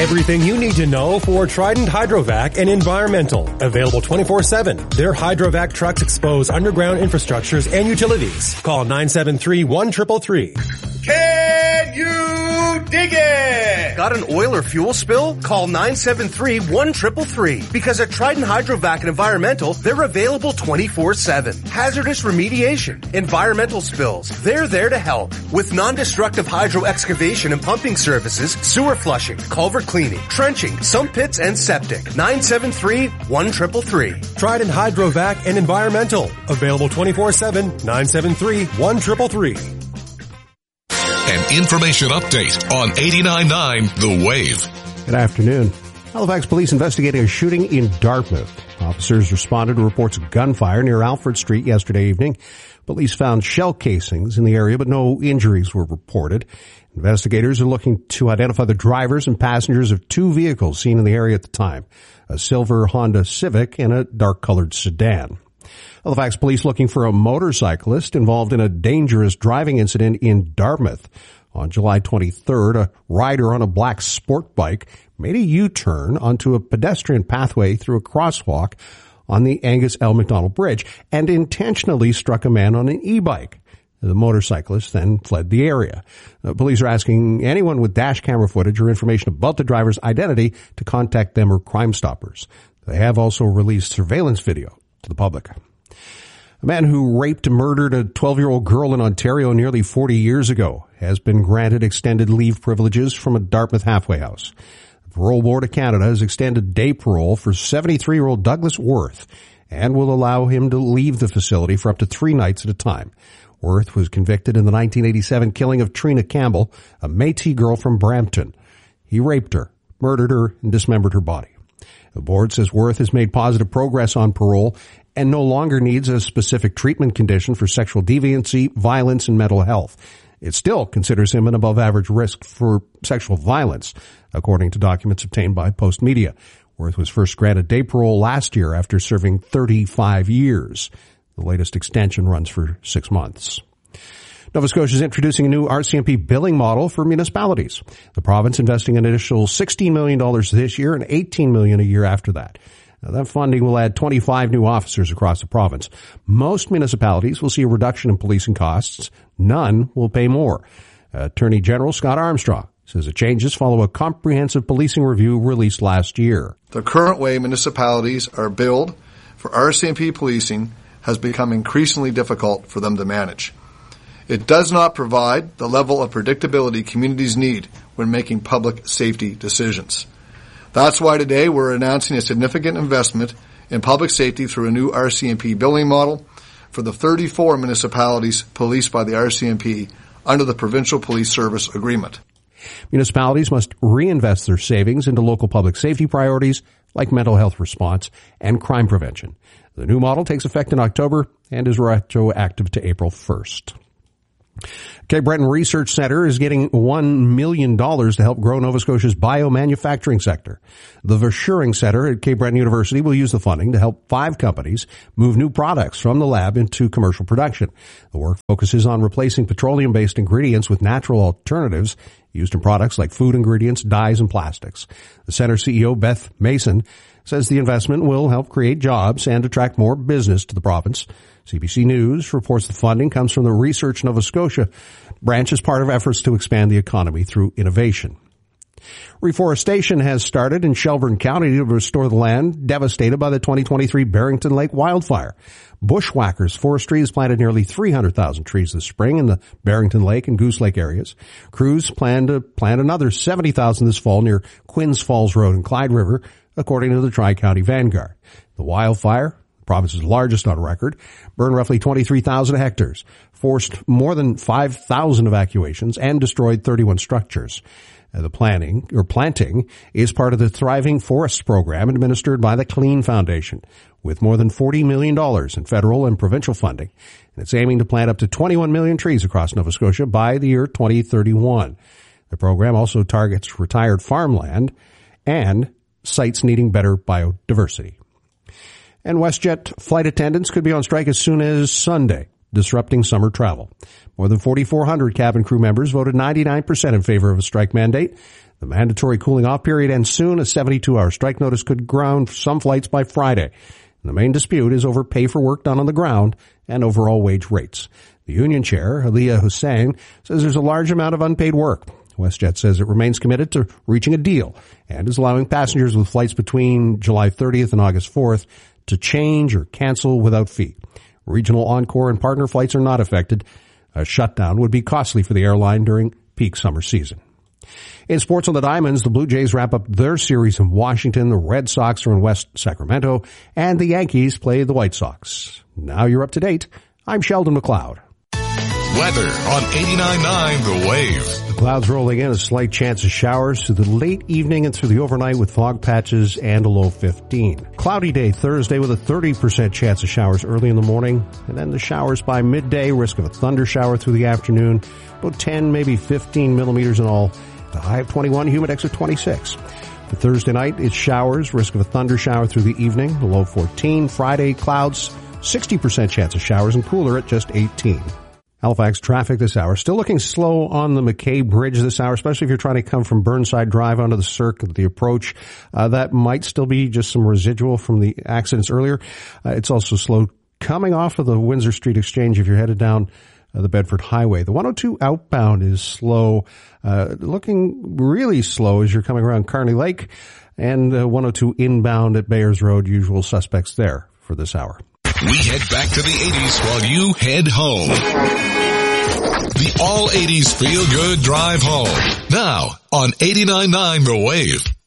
Everything you need to know for Trident Hydrovac and Environmental. Available 24/7. Their Hydrovac trucks expose underground infrastructures and utilities. Call 973-1333. Can you dig it? Got an oil or fuel spill? Call 973-1333. Because at Trident Hydrovac and Environmental, they're available 24/7. Hazardous remediation, environmental spills, they're there to help. With non-destructive hydro excavation and pumping services, sewer flushing, culvert cleaning, trenching, sump pits, and septic. 973-1333. Trident Hydrovac and Environmental. Available 24/7. 973-1333. An information update on 89.9 The Wave. Good afternoon. Halifax police investigating a shooting in Dartmouth. Officers responded to reports of gunfire near Alfred Street yesterday evening. Police found shell casings in the area, but no injuries were reported. Investigators are looking to identify the drivers and passengers of two vehicles seen in the area at the time, a silver Honda Civic and a dark-colored sedan. Halifax police looking for a motorcyclist involved in a dangerous driving incident in Dartmouth. On July 23rd, a rider on a black sport bike made a U-turn onto a pedestrian pathway through a crosswalk on the Angus L. MacDonald Bridge and intentionally struck a man on an e-bike. The motorcyclist then fled the area. Police are asking anyone with dash camera footage or information about the driver's identity to contact them or Crime Stoppers. They have also released surveillance video to the public. A man who raped and murdered a 12-year-old girl in Ontario nearly 40 years ago has been granted extended leave privileges from a Dartmouth halfway house. The Parole Board of Canada has extended day parole for 73-year-old Douglas Worth and will allow him to leave the facility for up to 3 nights at a time. Worth was convicted in the 1987 killing of Trina Campbell, a Métis girl from Brampton. He raped her, murdered her, and dismembered her body. The board says Worth has made positive progress on parole and no longer needs a specific treatment condition for sexual deviancy, violence, and mental health. It still considers him an above-average risk for sexual violence, according to documents obtained by Post Media. Worth was first granted day parole last year after serving 35 years. The latest extension runs for 6 months. Nova Scotia is introducing a new RCMP billing model for municipalities. The province investing an additional $16 million this year and $18 million a year after that. Now, that funding will add 25 new officers across the province. Most municipalities will see a reduction in policing costs. None will pay more. Attorney General Scott Armstrong says the changes follow a comprehensive policing review released last year. The current way municipalities are billed for RCMP policing has become increasingly difficult for them to manage. It does not provide the level of predictability communities need when making public safety decisions. That's why today we're announcing a significant investment in public safety through a new RCMP billing model for the 34 municipalities policed by the RCMP under the Provincial Police Service Agreement. Municipalities must reinvest their savings into local public safety priorities like mental health response and crime prevention. The new model takes effect in October and is retroactive to April 1st. Cape Breton Research Centre is getting $1 million to help grow Nova Scotia's biomanufacturing sector. The Verschuring Centre at Cape Breton University will use the funding to help 5 companies move new products from the lab into commercial production. The work focuses on replacing petroleum-based ingredients with natural alternatives used in products like food ingredients, dyes, and plastics. The Centre CEO, Beth Mason, says the investment will help create jobs and attract more business to the province. CBC News reports the funding comes from the Research Nova Scotia branch as part of efforts to expand the economy through innovation. Reforestation has started in Shelburne County to restore the land devastated by the 2023 Barrington Lake wildfire. Bushwhackers Forestry has planted nearly 300,000 trees this spring in the Barrington Lake and Goose Lake areas. Crews plan to plant another 70,000 this fall near Quinns Falls Road and Clyde River, according to the Tri-County Vanguard. The wildfire, the province's largest on record, burned roughly 23,000 hectares, forced more than 5,000 evacuations, and destroyed 31 structures. The planting is part of the Thriving Forests program administered by the Clean Foundation, with more than $40 million in federal and provincial funding. And it's aiming to plant up to 21 million trees across Nova Scotia by the year 2031. The program also targets retired farmland and sites needing better biodiversity. And WestJet flight attendants could be on strike as soon as Sunday. disrupting summer travel. More than 4,400 cabin crew members voted 99% in favor of a strike mandate. The mandatory cooling off period ends soon. A 72-hour strike notice could ground some flights by Friday. And the main dispute is over pay for work done on the ground and overall wage rates. The union chair, Aliyah Hussain, says there's a large amount of unpaid work. WestJet says it remains committed to reaching a deal and is allowing passengers with flights between July 30th and August 4th to change or cancel without fee. Regional Encore and partner flights are not affected. A shutdown would be costly for the airline during peak summer season. In sports on the Diamonds, the Blue Jays wrap up their series in Washington. The Red Sox are in West Sacramento, and the Yankees play the White Sox. Now you're up to date. I'm Sheldon McLeod. Weather on 89.9 The Wave. The clouds rolling in, a slight chance of showers through the late evening and through the overnight with fog patches and a low 15. Cloudy day Thursday with a 30% chance of showers early in the morning, and then the showers by midday, risk of a thunder shower through the afternoon, about 10, maybe 15 millimeters in all. The high of 21, humid X of 26. For Thursday night, it's showers, risk of a thunder shower through the evening, the low 14. Friday, clouds, 60% chance of showers and cooler at just 18. Halifax traffic this hour. Still looking slow on the McKay Bridge this hour, especially if you're trying to come from Burnside Drive onto the Cirque, the approach. That might still be just some residual from the accidents earlier. It's also slow coming off of the Windsor Street Exchange if you're headed down the Bedford Highway. The 102 outbound is slow, looking really slow as you're coming around Carney Lake, and 102 inbound at Bayers Road, usual suspects there for this hour. We head back to the 80s while you head home. The All 80s Feel Good Drive Home. Now on 89.9 The Wave.